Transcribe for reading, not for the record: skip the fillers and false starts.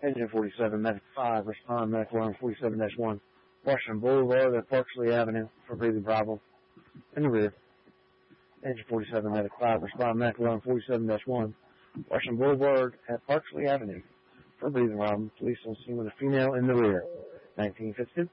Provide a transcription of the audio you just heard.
Engine 47, Medic 5, respond Medical Arm 47-1. Washington Boulevard at Parksley Avenue for breathing problem in the rear. Engine 47, Medic 5, respond Medical Arm 47-1. Washington Boulevard at Parksley Avenue for breathing problem. Police on scene with a female in the rear. 1952.